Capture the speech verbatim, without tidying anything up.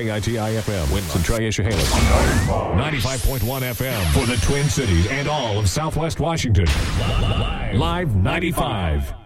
K I T I F M, Winston, Tri-Chehalis. ninety-five point one F M for the Twin Cities and all of Southwest Washington. Live ninety-five.